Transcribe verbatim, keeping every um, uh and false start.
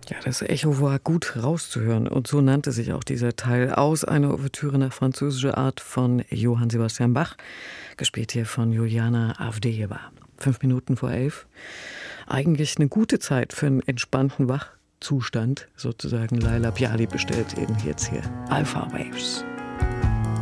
Ja, das Echo war gut rauszuhören und so nannte sich auch dieser Teil aus einer Ouvertüre nach französischer Art von Johann Sebastian Bach, gespielt hier von Juliana Avdejewa. Fünf Minuten vor elf. Eigentlich eine gute Zeit für einen entspannten Wachzustand, sozusagen. Laila Bialy bestellt eben jetzt hier Alpha Waves.